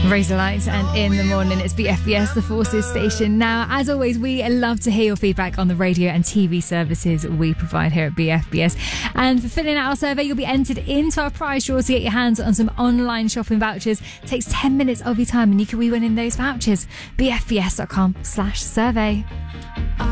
Razorlight and In the Morning. It's BFBS, the Forces station. Now, as always, we love to hear your feedback on the radio and TV services we provide here at BFBS. And for filling out our survey, you'll be entered into our prize draw to get your hands on some online shopping vouchers. It takes 10 minutes of your time and you can be winning those vouchers. BFBS.com/survey.